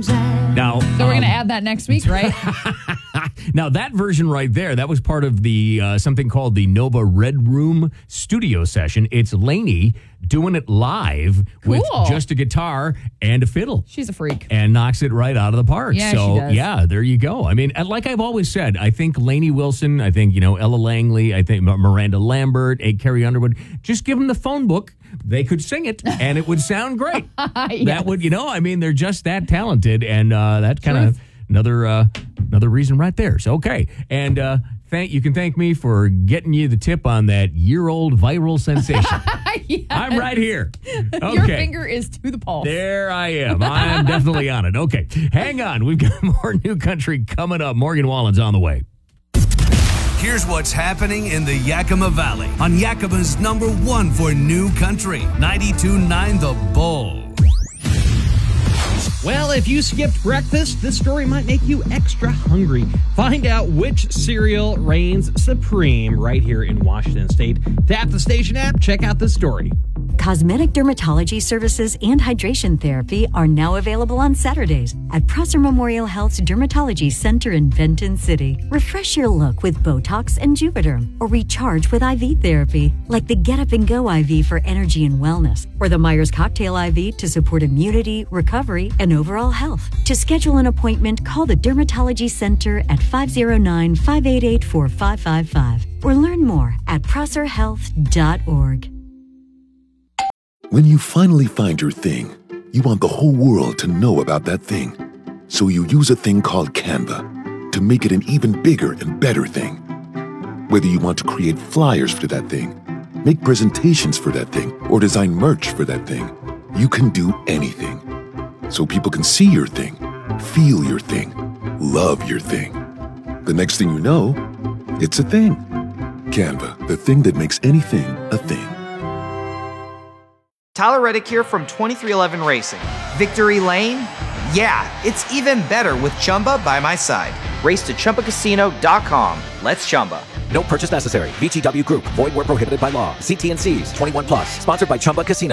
Now, So we're going to add that next week, right? now that version right there, that was part of the something called the Nova Red Room studio session. It's Lainey doing it live with Cool. just a guitar and a fiddle. She's a freak. And knocks it right out of the park. Yeah, so, she does. yeah, there you go. I mean, like I've always said, I think Lainey Wilson, I think, Ella Langley, I think Miranda Lambert, Carrie Underwood, just give them the phone book. They could sing it, and it would sound great. Yes. That would, I mean, they're just that talented, and that kind of another reason right there. So, okay. And you can thank me for getting you the tip on that year-old viral sensation. Yes. I'm right here. Okay. Your finger is to the pulse. There I am. I'm definitely on it. Okay. Hang on. We've got more New Country coming up. Morgan Wallen's on the way. Here's what's happening in the Yakima Valley on Yakima's #1 for New Country, 92.9 The Bull. Well, if you skipped breakfast, this story might make you extra hungry. Find out which cereal reigns supreme right here in Washington State. Tap the station app, check out this story. Cosmetic dermatology services and hydration therapy are now available on Saturdays at Prosser Memorial Health's Dermatology Center in Benton City. Refresh your look with Botox and Juvederm, or recharge with IV therapy, like the Get Up and Go IV for energy and wellness, or the Myers Cocktail IV to support immunity, recovery, and overall health. To schedule an appointment, call the Dermatology Center at 509-588-4555, or learn more at prosserhealth.org. When you finally find your thing, you want the whole world to know about that thing. So you use a thing called Canva to make it an even bigger and better thing. Whether you want to create flyers for that thing, make presentations for that thing, or design merch for that thing, you can do anything. So people can see your thing, feel your thing, love your thing. The next thing you know, it's a thing. Canva, the thing that makes anything a thing. Tyler Reddick here from 2311 Racing. Victory Lane? Yeah, it's even better with Chumba by my side. Race to ChumbaCasino.com. Let's Chumba. No purchase necessary. VGW Group. Void where prohibited by law. See T&Cs. 21+. Sponsored by Chumba Casino.